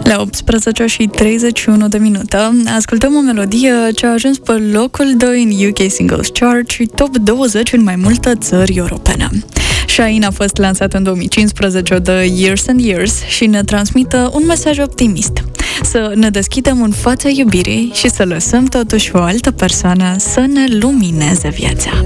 La 18 și 31 de minute ascultăm o melodie ce a ajuns pe locul 2 în UK Singles Chart și top 20 în mai multe țări europene. Shine a fost lansat în 2015 de Years and Years și ne transmită un mesaj optimist. Să ne deschidem în fața iubirii și să lăsăm totuși o altă persoană să ne lumineze viața.